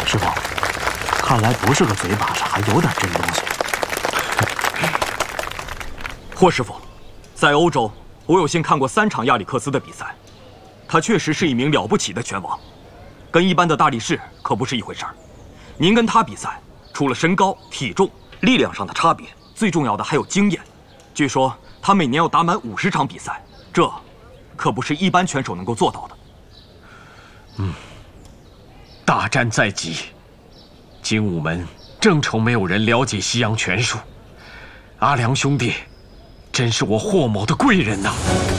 师傅，看来不是个嘴把式，还有点真东西。 霍师傅，在欧洲，我有幸看过3场亚里克斯的比赛，他确实是一名了不起的拳王，跟一般的大力士可不是一回事儿。您跟他比赛，除了身高、体重、力量上的差别，最重要的还有经验。据说他每年要打满50场比赛，这可不是一般拳手能够做到的。 大战在即，精武门正愁没有人了解西洋拳术，阿良兄弟真是我霍某的贵人呐。